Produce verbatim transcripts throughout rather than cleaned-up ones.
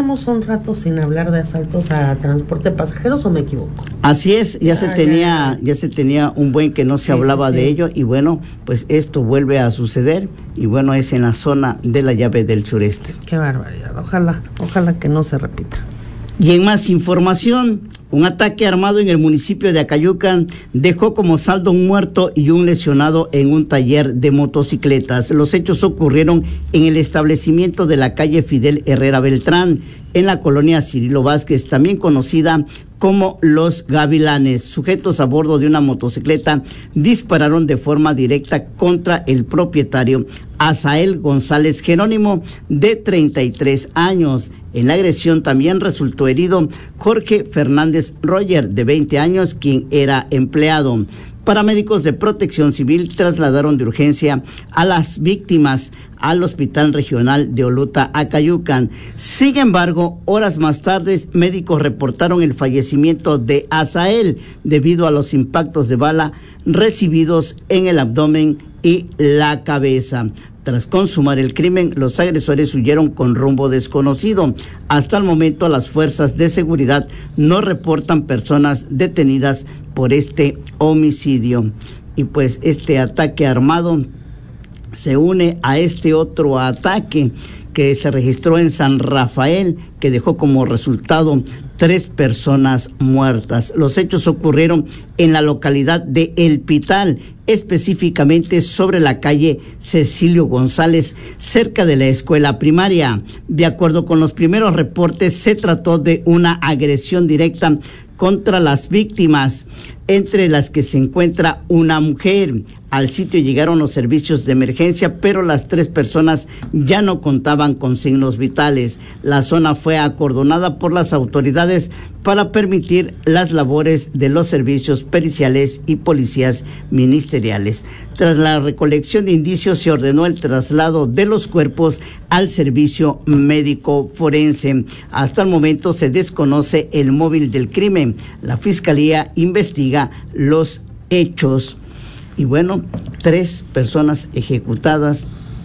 teníamos un rato sin hablar de asaltos a transporte de pasajeros, ¿o me equivoco? Así es, ya ah, se tenía, ya, ya se tenía un buen que no se sí, hablaba sí, sí. de ello, y bueno, pues esto vuelve a suceder, y bueno, es en la zona de la llave del sureste. Qué barbaridad, ojalá, ojalá que no se repita. Y en más información, un ataque armado en el municipio de Acayucan dejó como saldo un muerto y un lesionado en un taller de motocicletas. Los hechos ocurrieron en el establecimiento de la calle Fidel Herrera Beltrán, en la colonia Cirilo Vázquez, también conocida como Los Gavilanes. Sujetos a bordo de una motocicleta dispararon de forma directa contra el propietario, Asael González Jerónimo, de treinta y tres años. En la agresión también resultó herido Jorge Fernández Roger, de veinte años, quien era empleado. Paramédicos de Protección Civil trasladaron de urgencia a las víctimas al Hospital Regional de Oluta, Acayucan. Sin embargo, horas más tarde, médicos reportaron el fallecimiento de Asael debido a los impactos de bala recibidos en el abdomen y la cabeza. Tras consumar el crimen, los agresores huyeron con rumbo desconocido. Hasta el momento, las fuerzas de seguridad no reportan personas detenidas por este homicidio. Y pues este ataque armado se une a este otro ataque que se registró en San Rafael, que dejó como resultado tres personas muertas. Los hechos ocurrieron en la localidad de El Pital, específicamente sobre la calle Cecilio González, cerca de la escuela primaria. De acuerdo con los primeros reportes, se trató de una agresión directa contra las víctimas, entre las que se encuentra una mujer. Al sitio llegaron los servicios de emergencia, pero las tres personas ya no contaban con signos vitales. La zona fue acordonada por las autoridades para permitir las labores de los servicios periciales y policías ministeriales. Tras la recolección de indicios, se ordenó el traslado de los cuerpos al servicio médico forense. Hasta el momento se desconoce el móvil del crimen. La Fiscalía investiga los hechos. Y bueno, tres personas ejecutadas.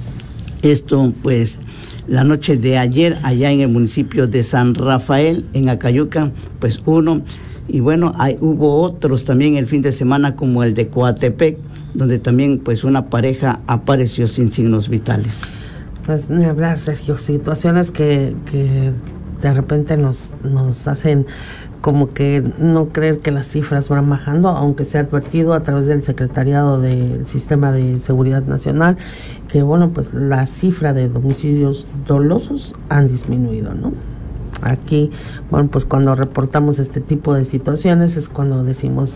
Esto pues la noche de ayer allá en el municipio de San Rafael, en Acayucan, pues uno. Y bueno, hay, hubo otros también el fin de semana, como el de Coatepec, donde también pues una pareja apareció sin signos vitales. Pues ni hablar, Sergio, situaciones que, que de repente nos, nos hacen como que no creer que las cifras van bajando, aunque se ha advertido a través del Secretariado del Sistema de Seguridad Nacional que, bueno, pues la cifra de homicidios dolosos han disminuido, ¿no? Aquí, bueno, pues cuando reportamos este tipo de situaciones es cuando decimos,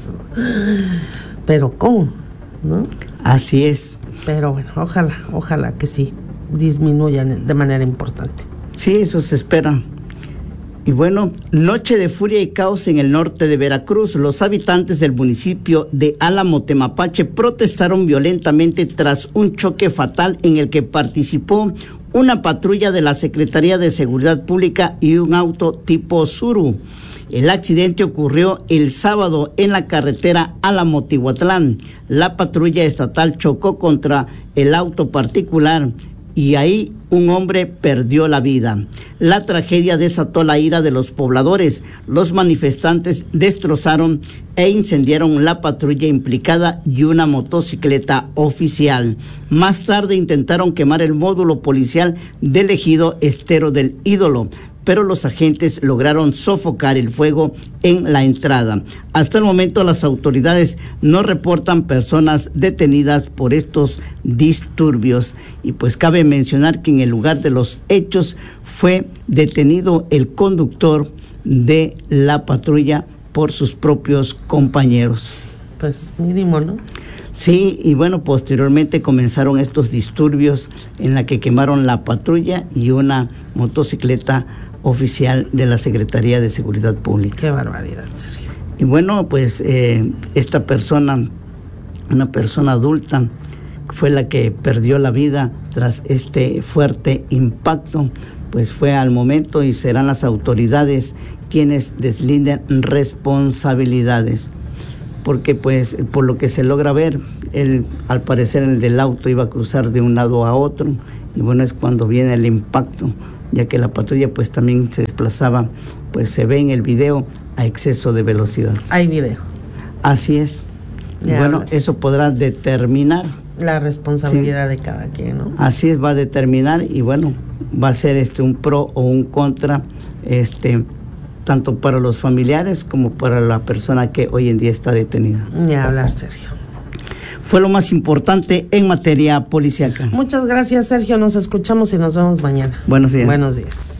pero ¿cómo? ¿No? Así es. Pero bueno, ojalá, ojalá que sí disminuyan de manera importante. Sí, eso se espera. Y bueno, noche de furia y caos en el norte de Veracruz. Los habitantes del municipio de Álamo, Temapache, protestaron violentamente tras un choque fatal en el que participó una patrulla de la Secretaría de Seguridad Pública y un auto tipo Tsuru. El accidente ocurrió el sábado en la carretera Álamo-Tihuatlán. La patrulla estatal chocó contra el auto particular y ahí un hombre perdió la vida. La tragedia desató la ira de los pobladores. Los manifestantes destrozaron e incendiaron la patrulla implicada y una motocicleta oficial. Más tarde intentaron quemar el módulo policial del ejido Estero del Ídolo, pero los agentes lograron sofocar el fuego en la entrada. Hasta el momento las autoridades no reportan personas detenidas por estos disturbios. Y pues cabe mencionar que en el lugar de los hechos fue detenido el conductor de la patrulla por sus propios compañeros. Pues mínimo, ¿no? Sí, y bueno, posteriormente comenzaron estos disturbios en la que quemaron la patrulla y una motocicleta oficial de la Secretaría de Seguridad Pública. Qué barbaridad, Sergio. Y bueno, pues eh, esta persona, una persona adulta, fue la que perdió la vida tras este fuerte impacto, pues fue al momento y serán las autoridades quienes deslinden responsabilidades, porque pues por lo que se logra ver, él al parecer el del auto iba a cruzar de un lado a otro, y bueno, es cuando viene el impacto ya que la patrulla pues también se desplazaba, pues se ve en el video, a exceso de velocidad. Hay video. Así es. Ya bueno, hablas. Eso podrá determinar La responsabilidad sí. de cada quien, ¿no? Así es, va a determinar y bueno, va a ser este un pro o un contra, este tanto para los familiares como para la persona que hoy en día está detenida. Ni hablar, Sergio. Fue lo más importante en materia policíaca. Muchas gracias, Sergio. Nos escuchamos y nos vemos mañana. Buenos días. Buenos días.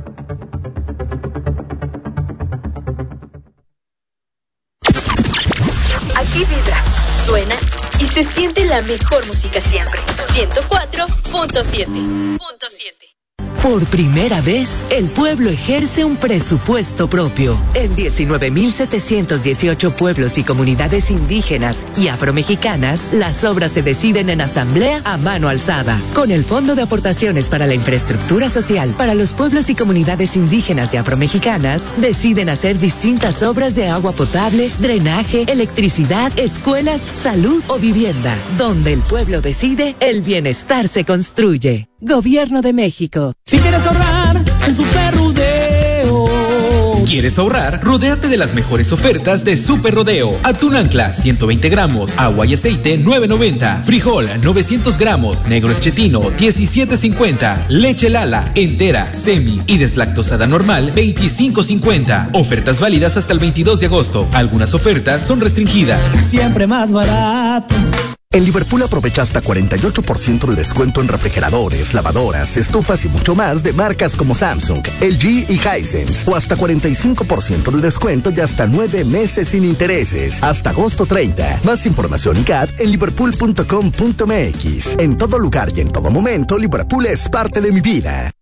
Aquí vibra, suena y se siente la mejor música siempre. ciento cuatro punto siete. Por primera vez, el pueblo ejerce un presupuesto propio. En diecinueve mil setecientos dieciocho pueblos y comunidades indígenas y afromexicanas, las obras se deciden en asamblea a mano alzada. Con el Fondo de Aportaciones para la Infraestructura Social para los pueblos y comunidades indígenas y afromexicanas, deciden hacer distintas obras de agua potable, drenaje, electricidad, escuelas, salud o vivienda. Donde el pueblo decide, el bienestar se construye. Gobierno de México. Si quieres ahorrar en Super Rodeo. ¿Quieres ahorrar? Rodéate de las mejores ofertas de Super Rodeo. Atún ancla ciento veinte gramos, agua y aceite nueve noventa, frijol novecientos gramos, negro eschetino diecisiete cincuenta, leche Lala entera, semi y deslactosada normal veinticinco cincuenta. Ofertas válidas hasta el veintidós de agosto. Algunas ofertas son restringidas. Siempre más barato. En Liverpool aprovecha hasta cuarenta y ocho por ciento de descuento en refrigeradores, lavadoras, estufas y mucho más de marcas como Samsung, L G y Hisense. O hasta cuarenta y cinco por ciento de descuento y hasta nueve meses sin intereses. Hasta agosto treinta. Más información y C A D en liverpool punto com punto m x. En todo lugar y en todo momento, Liverpool es parte de mi vida.